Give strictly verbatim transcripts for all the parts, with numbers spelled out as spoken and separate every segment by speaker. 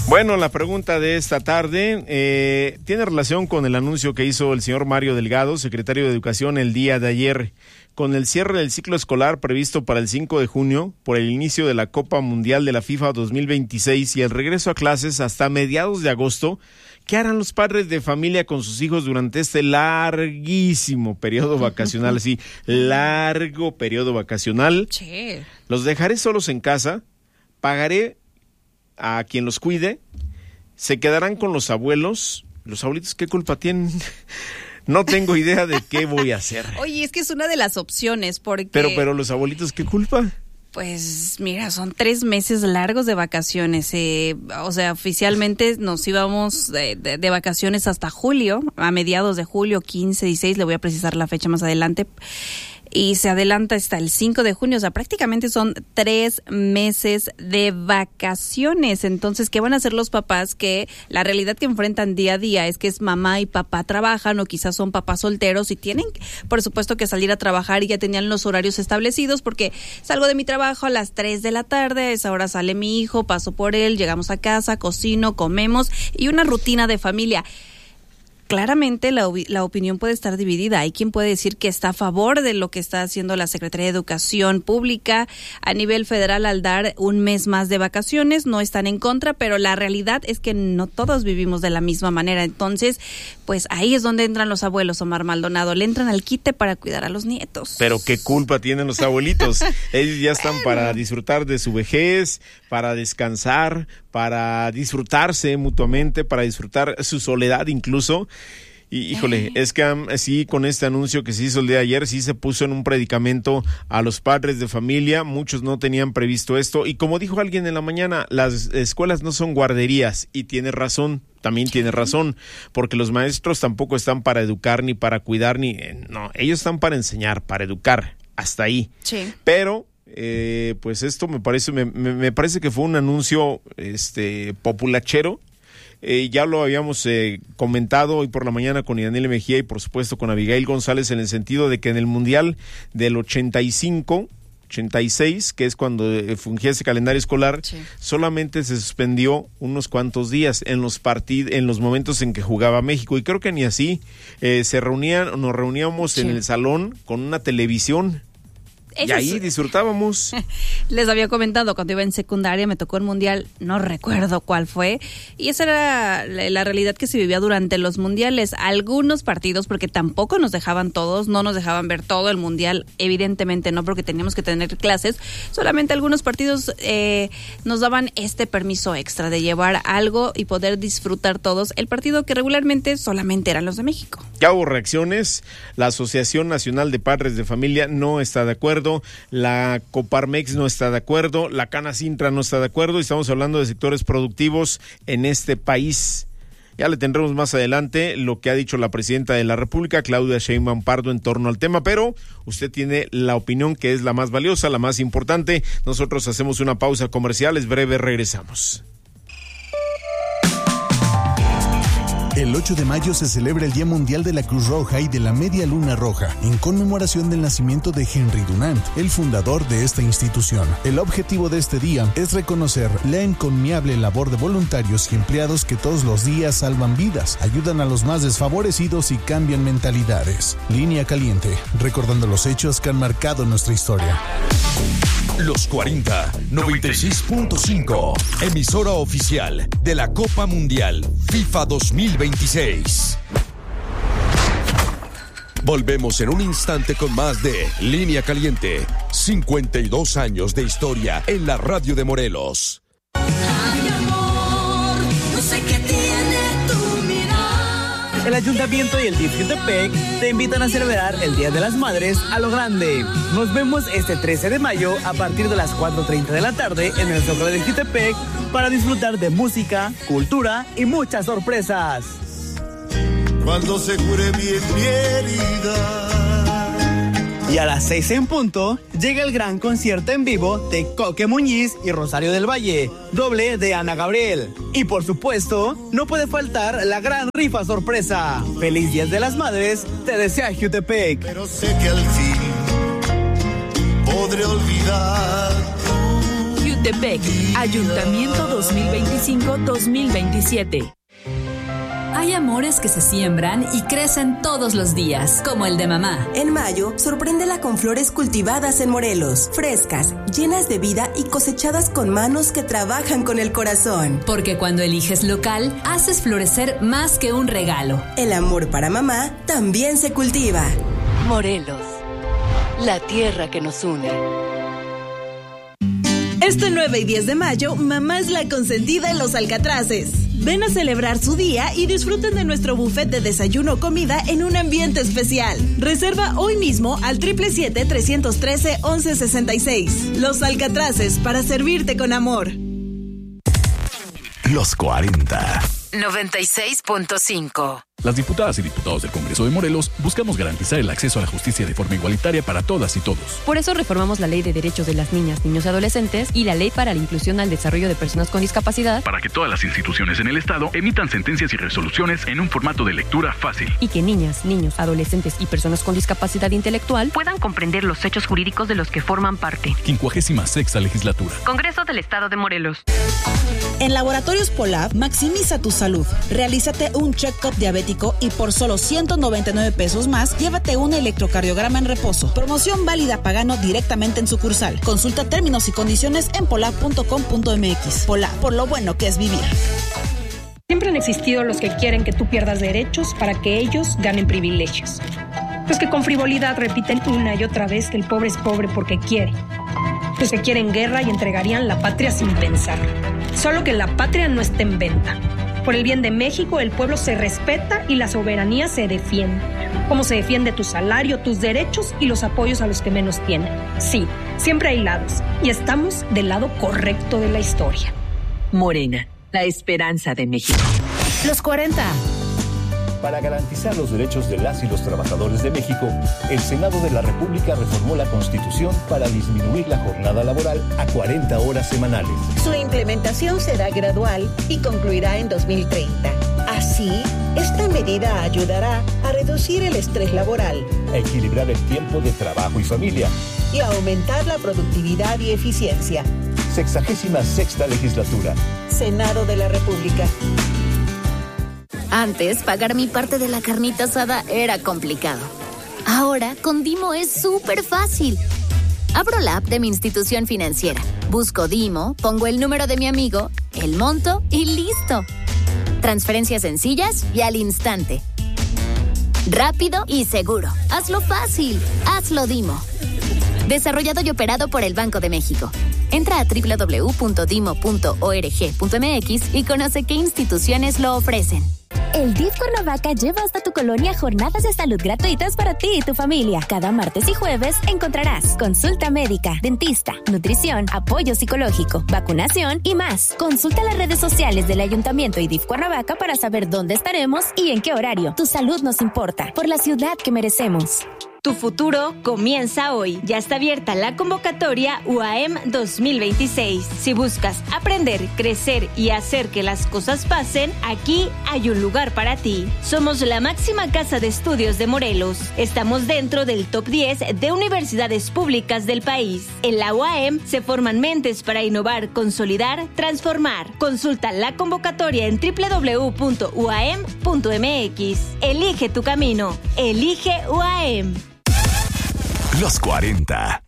Speaker 1: Bueno, la pregunta de esta tarde eh, tiene relación con el anuncio que hizo el señor Mario Delgado, secretario de Educación, el día de ayer. Con el cierre del ciclo escolar previsto para el cinco de junio, por el inicio de la Copa Mundial de la FIFA dos mil veintiséis y el regreso a clases hasta mediados de agosto, ¿qué harán los padres de familia con sus hijos durante este larguísimo periodo vacacional? Sí, largo periodo vacacional.
Speaker 2: Che.
Speaker 1: ¿Los dejaré solos en casa? ¿Pagaré a quien los cuide? ¿Se quedarán con los abuelos? ¿Los abuelitos qué culpa tienen? No tengo idea de qué voy a hacer.
Speaker 2: Oye, es que es una de las opciones porque...
Speaker 1: Pero, pero los abuelitos, ¿qué culpa?
Speaker 2: Pues mira, son tres meses largos de vacaciones. Eh, o sea, oficialmente nos íbamos de, de, de vacaciones hasta julio, a mediados de julio, quince, dieciséis, le voy a precisar la fecha más adelante. Y se adelanta hasta el cinco de junio, o sea, prácticamente son tres meses de vacaciones. Entonces, ¿qué van a hacer los papás? Que la realidad que enfrentan día a día es que es mamá y papá trabajan, o quizás son papás solteros y tienen, por supuesto, que salir a trabajar y ya tenían los horarios establecidos, porque salgo de mi trabajo a las tres de la tarde, a esa hora sale mi hijo, paso por él, llegamos a casa, cocino, comemos, y una rutina de familia. Claramente la, la opinión puede estar dividida. Hay quien puede decir que está a favor de lo que está haciendo la Secretaría de Educación Pública a nivel federal al dar un mes más de vacaciones. No están en contra, pero la realidad es que no todos vivimos de la misma manera. Entonces, pues ahí es donde entran los abuelos, Omar Maldonado. Le entran al quite para cuidar a los nietos.
Speaker 1: Pero qué culpa tienen los abuelitos. Ellos ya están para disfrutar de su vejez, para descansar, para disfrutarse mutuamente, para disfrutar su soledad incluso. Y híjole, es que um, sí, con este anuncio que se hizo el día de ayer, sí se puso en un predicamento a los padres de familia. Muchos no tenían previsto esto. Y como dijo alguien en la mañana, las escuelas no son guarderías. Y tiene razón, también tiene razón, porque los maestros tampoco están para educar ni para cuidar, ni eh, no, ellos están para enseñar, para educar, hasta ahí.
Speaker 2: Sí.
Speaker 1: Pero eh, pues esto me parece, me, me, me parece que fue un anuncio este populachero. Eh, ya lo habíamos eh, comentado hoy por la mañana con Idanile Mejía y por supuesto con Abigail González, en el sentido de que en el Mundial del ochenta y cinco, ochenta y seis, que es cuando eh, fungía ese calendario escolar, sí, solamente se suspendió unos cuantos días en los partid- en los momentos en que jugaba México, y creo que ni así eh, se reunían, nos reuníamos sí. en el salón con una televisión. Y ahí disfrutábamos.
Speaker 2: Les había comentado, cuando iba en secundaria me tocó el mundial, no recuerdo cuál fue, y esa era la, la realidad que se vivía durante los mundiales. Algunos partidos, porque tampoco nos dejaban todos, no nos dejaban ver todo el mundial, evidentemente no, porque teníamos que tener clases, solamente algunos partidos eh, nos daban este permiso extra de llevar algo y poder disfrutar todos el partido, que regularmente solamente eran los de México.
Speaker 1: Ya hubo reacciones, la Asociación Nacional de Padres de Familia no está de acuerdo, la Coparmex no está de acuerdo, la Canacintra no está de acuerdo, y estamos hablando de sectores productivos en este país. Ya le tendremos más adelante lo que ha dicho la presidenta de la República, Claudia Sheinbaum Pardo, en torno al tema, pero usted tiene la opinión que es la más valiosa, la más importante. Nosotros hacemos una pausa comercial, es breve, regresamos.
Speaker 3: El ocho de mayo se celebra el Día Mundial de la Cruz Roja y de la Media Luna Roja, en conmemoración del nacimiento de Henry Dunant, el fundador de esta institución. El objetivo de este día es reconocer la encomiable labor de voluntarios y empleados que todos los días salvan vidas, ayudan a los más desfavorecidos y cambian mentalidades. Línea Caliente, recordando los hechos que han marcado nuestra historia.
Speaker 4: Los cuarenta, noventa y seis punto cinco, emisora oficial de la Copa Mundial FIFA dos mil veintiséis. Volvemos en un instante con más de Línea Caliente, cincuenta y dos años de historia en la radio de Morelos.
Speaker 5: Ay, amor, no sé qué tiene tu mirar.
Speaker 6: El Ayuntamiento y el D I F Jutepec te invitan a celebrar el Día de las Madres a lo grande. Nos vemos este trece de mayo a partir de las cuatro treinta de la tarde en el Zócalo de Jutepec para disfrutar de música, cultura y muchas sorpresas.
Speaker 7: Cuando se cure bien mi herida.
Speaker 6: Y a las seis en punto llega el gran concierto en vivo de Coque Muñiz y Rosario del Valle, doble de Ana Gabriel. Y por supuesto, no puede faltar la gran rifa sorpresa. Feliz Día de las Madres, te desea Jutepec.
Speaker 7: Pero sé que al fin podré olvidar.
Speaker 8: Metepec, Ayuntamiento dos mil veinticinco dos mil veintisiete.
Speaker 9: Hay amores que se siembran y crecen todos los días, como el de mamá.
Speaker 10: En mayo, sorpréndela con flores cultivadas en Morelos, frescas, llenas de vida y cosechadas con manos que trabajan con el corazón.
Speaker 9: Porque cuando eliges local, haces florecer más que un regalo.
Speaker 10: El amor para mamá también se cultiva.
Speaker 11: Morelos, la tierra que nos une.
Speaker 12: Este nueve y diez de mayo, mamá es la consentida en Los Alcatraces. Ven a celebrar su día y disfruten de nuestro buffet de desayuno o comida en un ambiente especial. Reserva hoy mismo al siete siete siete, tres uno tres, once sesenta y seis. Los Alcatraces, para servirte con amor.
Speaker 3: Los cuarenta.
Speaker 11: noventa y seis punto cinco.
Speaker 13: Las diputadas y diputados del Congreso de Morelos buscamos garantizar el acceso a la justicia de forma igualitaria para todas y todos.
Speaker 14: Por eso reformamos la Ley de Derechos de las Niñas, Niños y Adolescentes y la Ley para la Inclusión al Desarrollo de Personas con Discapacidad,
Speaker 13: para que todas las instituciones en el Estado emitan sentencias y resoluciones en un formato de lectura fácil.
Speaker 14: Y que niñas, niños, adolescentes y personas con discapacidad intelectual puedan comprender los hechos jurídicos de los que forman parte.
Speaker 13: quincuagésima sexta Legislatura.
Speaker 14: Congreso del Estado de Morelos.
Speaker 12: En Laboratorios Polab, maximiza tu salud. Realízate un check-up diabético y por solo ciento noventa y nueve pesos más, llévate un electrocardiograma en reposo. Promoción válida pagando directamente en sucursal. Consulta términos y condiciones en polab punto com punto m x. Polab, por lo bueno que es vivir.
Speaker 15: Siempre han existido los que quieren que tú pierdas derechos para que ellos ganen privilegios. Los que con frivolidad repiten una y otra vez que el pobre es pobre porque quiere. Los que quieren guerra y entregarían la patria sin pensar. Solo que la patria no está en venta. Por el bien de México, el pueblo se respeta y la soberanía se defiende. Como se defiende tu salario, tus derechos y los apoyos a los que menos tienen. Sí, siempre hay lados y estamos del lado correcto de la historia.
Speaker 8: Morena, la esperanza de México.
Speaker 16: Los cuarenta.
Speaker 17: Para garantizar los derechos de las y los trabajadores de México, el Senado de la República reformó la Constitución para disminuir la jornada laboral a cuarenta horas semanales.
Speaker 18: Su implementación será gradual y concluirá en dos mil treinta. Así, esta medida ayudará a reducir el estrés laboral,
Speaker 17: a equilibrar el tiempo de trabajo y familia
Speaker 18: y a aumentar la productividad y eficiencia.
Speaker 17: Sexagésima sexta Legislatura.
Speaker 18: Senado de la República.
Speaker 19: Antes, pagar mi parte de la carnita asada era complicado. Ahora, con Dimo es súper fácil. Abro la app de mi institución financiera, busco Dimo, pongo el número de mi amigo, el monto y listo. Transferencias sencillas y al instante. Rápido y seguro. Hazlo fácil. Hazlo Dimo. Desarrollado y operado por el Banco de México. Entra a doble u doble u doble u punto dimo punto org punto m x y conoce qué instituciones lo ofrecen.
Speaker 20: El D I F Cuernavaca lleva hasta tu colonia jornadas de salud gratuitas para ti y tu familia. Cada martes y jueves encontrarás consulta médica, dentista, nutrición, apoyo psicológico, vacunación y más. Consulta las redes sociales del Ayuntamiento y D I F Cuernavaca para saber dónde estaremos y en qué horario. Tu salud nos importa, por la ciudad que merecemos.
Speaker 21: Tu futuro comienza hoy. Ya está abierta la convocatoria U A M dos mil veintiséis. Si buscas aprender, crecer y hacer que las cosas pasen, aquí hay un lugar para ti. Somos la máxima casa de estudios de Morelos. Estamos dentro del top diez de universidades públicas del país. En la U A M se forman mentes para innovar, consolidar, transformar. Consulta la convocatoria en doble u doble u doble u punto u a m punto m x. Elige tu camino. Elige U A M.
Speaker 3: Los cuarenta.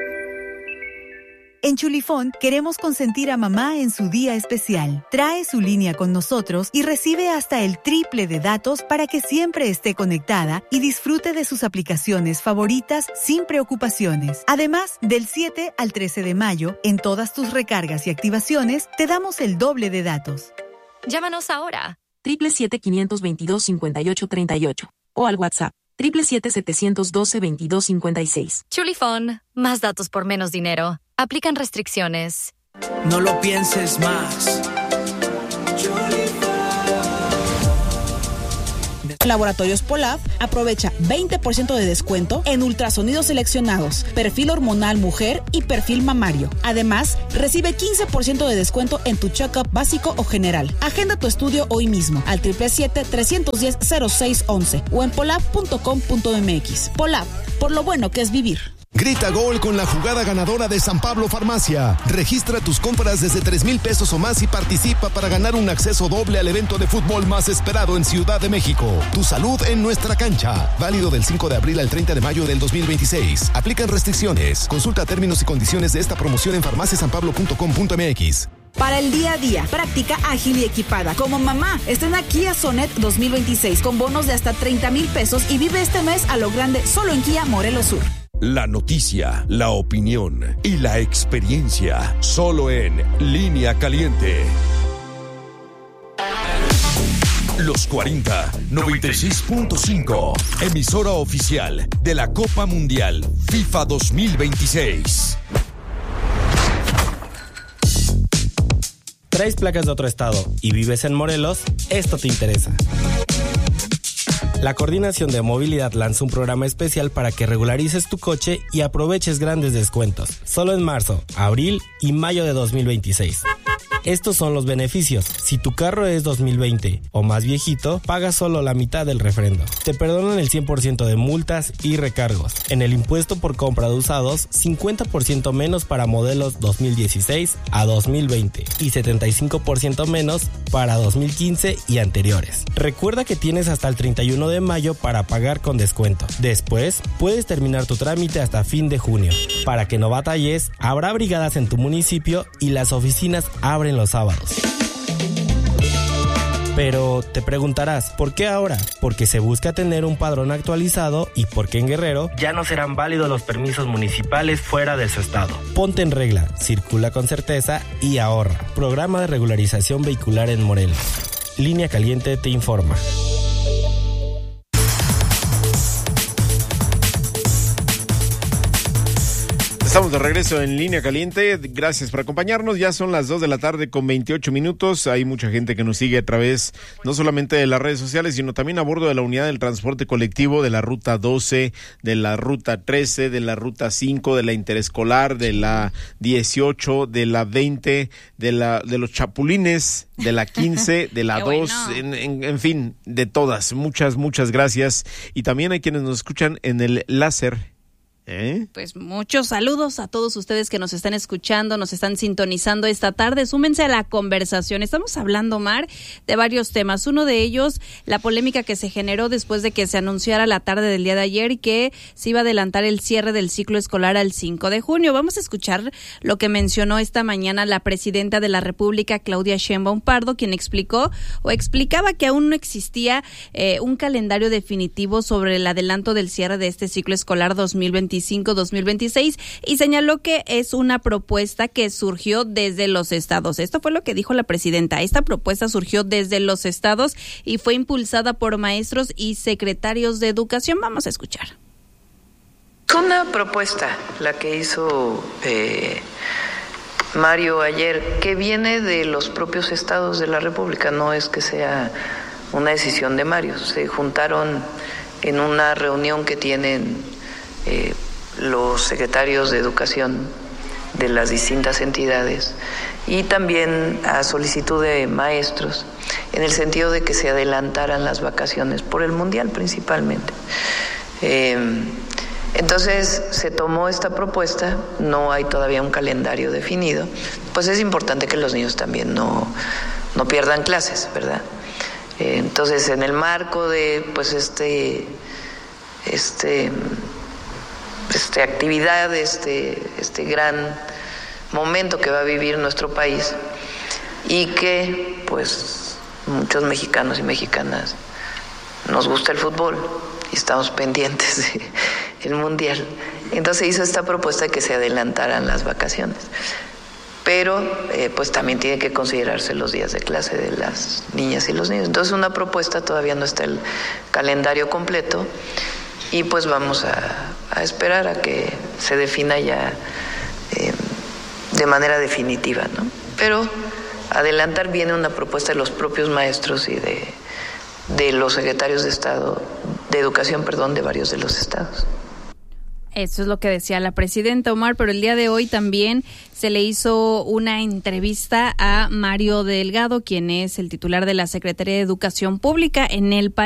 Speaker 22: En Chulifón queremos consentir a mamá en su día especial. Trae su línea con nosotros y recibe hasta el triple de datos para que siempre esté conectada y disfrute de sus aplicaciones favoritas sin preocupaciones. Además, del siete al trece de mayo, en todas tus recargas y activaciones, te damos el doble de datos.
Speaker 23: Llámanos ahora. siete siete siete, quinientos veintidós, cincuenta y ocho treinta y ocho o al WhatsApp. siete siete siete, setecientos doce, veintidós cincuenta y seis.
Speaker 24: Chulifón, más datos por menos dinero. Aplican restricciones.
Speaker 6: No lo pienses más.
Speaker 12: Laboratorios Polab aprovecha veinte por ciento de descuento en ultrasonidos seleccionados, perfil hormonal mujer y perfil mamario. Además, recibe quince por ciento de descuento en tu check-up básico o general. Agenda tu estudio hoy mismo al siete siete siete, tres uno cero, cero seis uno uno o en polab punto com punto m x. Polab, por lo bueno que es vivir.
Speaker 1: Grita gol con la jugada ganadora de San Pablo Farmacia. Registra tus compras desde tres mil pesos o más y participa para ganar un acceso doble al evento de fútbol más esperado en Ciudad de México. Tu salud en nuestra cancha. Válido del cinco de abril al treinta de mayo del dos mil veintiséis. Aplican restricciones. Consulta términos y condiciones de esta promoción en farmacia san pablo punto com punto m x.
Speaker 12: Para el día a día, práctica, ágil y equipada. Como mamá, estrena Kia Sonet dos mil veintiséis con bonos de hasta treinta mil pesos y vive este mes a lo grande solo en Kia Morelos Sur.
Speaker 2: La noticia, la opinión y la experiencia, solo en Línea Caliente. Los cuarenta, noventa y seis punto cinco, emisora oficial de la Copa Mundial FIFA dos mil veintiséis.
Speaker 4: ¿Traes placas de otro estado y vives en Morelos? Esto te interesa. La Coordinación de Movilidad lanza un programa especial para que regularices tu coche y aproveches grandes descuentos, solo en marzo, abril y mayo de dos mil veintiséis. Estos son los beneficios. Si tu carro es dos mil veinte o más viejito, pagas solo la mitad del refrendo. Te perdonan el cien por ciento de multas y recargos. En el impuesto por compra de usados, cincuenta por ciento menos para modelos dos mil dieciséis a dos mil veinte y setenta y cinco por ciento menos para dos mil quince y anteriores. Recuerda que tienes hasta el treinta y uno de mayo para pagar con descuento. Después, puedes terminar tu trámite hasta fin de junio. Para que no batalles, habrá brigadas en tu municipio y las oficinas abren los sábados. Pero te preguntarás, ¿por qué ahora? Porque se busca tener un padrón actualizado y porque en Guerrero ya no serán válidos los permisos municipales fuera de su estado. Ponte en regla, circula con certeza y ahorra. Programa de regularización vehicular en Morelos. Línea Caliente te informa.
Speaker 16: Estamos de regreso en Línea Caliente, gracias por acompañarnos, ya son las dos de la tarde con veintiocho minutos, hay mucha gente que nos sigue a través no solamente de las redes sociales, sino también a bordo de la unidad del transporte colectivo, de la ruta doce, de la ruta trece, de la ruta cinco, de la interescolar, de la dieciocho, de la veinte, de la de los chapulines, de la quince, de la dos, bueno. en, en, en fin, de todas, muchas, muchas gracias, y también hay quienes nos escuchan en el láser. ¿Eh?
Speaker 25: Pues muchos saludos a todos ustedes que nos están escuchando, nos están sintonizando esta tarde. Súmense a la conversación. Estamos hablando, Mar, de varios temas. Uno de ellos, la polémica que se generó después de que se anunciara la tarde del día de ayer y que se iba a adelantar el cierre del ciclo escolar al cinco de junio. Vamos a escuchar lo que mencionó esta mañana la presidenta de la República, Claudia Sheinbaum Pardo, quien explicó o explicaba que aún no existía eh, un calendario definitivo sobre el adelanto del cierre de este ciclo escolar dos mil veinticinco dos mil veintiséis y señaló que es una propuesta que surgió desde los estados. Esto fue lo que dijo la presidenta. Esta propuesta surgió desde los estados y fue impulsada por maestros y secretarios de educación. Vamos a escuchar.
Speaker 26: Es una propuesta la que hizo eh, Mario ayer, que viene de los propios estados de la República. No es que sea una decisión de Mario. Se juntaron en una reunión que tienen eh, los secretarios de educación de las distintas entidades y también a solicitud de maestros en el sentido de que se adelantaran las vacaciones por el Mundial principalmente. Eh, entonces se tomó esta propuesta, no hay todavía un calendario definido, pues es importante que los niños también no, no pierdan clases, ¿verdad? Eh, entonces en el marco de pues este este Este actividad, este, este gran momento que va a vivir nuestro país y que pues muchos mexicanos y mexicanas nos gusta el fútbol y estamos pendientes del Mundial. Entonces hizo esta propuesta de que se adelantaran las vacaciones, pero eh, pues también tiene que considerarse los días de clase de las niñas y los niños. Entonces una propuesta, todavía no está el calendario completo, y pues vamos a, a esperar a que se defina ya eh, de manera definitiva, ¿no? Pero adelantar viene una propuesta de los propios maestros y de, de los secretarios de Estado, de Educación, perdón, de varios de los estados.
Speaker 25: Eso es lo que decía la presidenta, Omar, pero el día de hoy también se le hizo una entrevista a Mario Delgado, quien es el titular de la Secretaría de Educación Pública en el país.